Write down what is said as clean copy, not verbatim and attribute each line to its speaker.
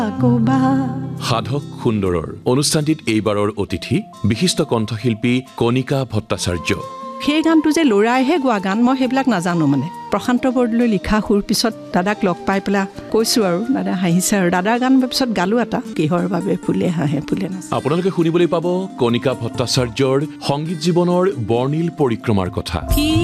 Speaker 1: সাধক সুন্দৰৰ অনুষ্ঠানটিত এইবাৰৰ অতিথি বিশিষ্ট কণ্ঠশিল্পী কণিকা ভট্টাচাৰ্য।
Speaker 2: সেই গানটো যে ল'ৰাইহে গোৱা গান, মই সেইবিলাক নাজানো মানে। প্ৰশান্ত বৰদলৈ লিখা সুৰ পিছত দাদাক লগ পাই পেলাই কৈছোঁ আৰু দাদা হাঁহিছে আৰু দাদাৰ গান পিছত গালোঁ এটা, কিহৰ বাবে ফুলে হাঁহে ফুলে নাচে।
Speaker 1: আপোনালোকে শুনিবলৈ পাব কণিকা ভট্টাচাৰ্যৰ সংগীত জীৱনৰ বৰ্ণিল পৰিক্ৰমাৰ কথা।